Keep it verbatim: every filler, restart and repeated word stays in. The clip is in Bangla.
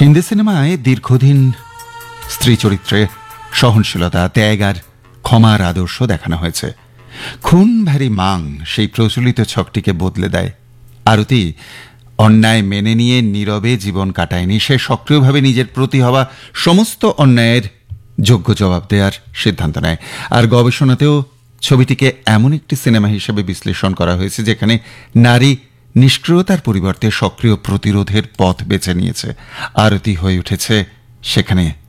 হিন্দি সিনেমায় দীর্ঘদিন স্ত্রী চরিত্রে সহনশীলতা, ত্যাগ আর ক্ষমার আদর্শ দেখানো হয়েছে। খুন ভারী মাং সেই প্রচলিত ছকটিকে বদলে দেয়। আরতি অন্যায় মেনে নিয়ে নীরবে জীবন কাটায়নি, সে সক্রিয়ভাবে নিজের প্রতি হওয়া সমস্ত অন্যায়ের যোগ্য জবাব দেওয়ার সিদ্ধান্ত নেয়। আর গবেষণাতেও ছবিটিকে এমন একটি সিনেমা হিসেবে বিশ্লেষণ করা হয়েছে যেখানে নারী নিষ্ক্রিয়তার পরিবর্তে সক্রিয় প্রতিরোধের পথ বেছে নিয়েছে। আরতি হয়ে উঠেছে সেখানে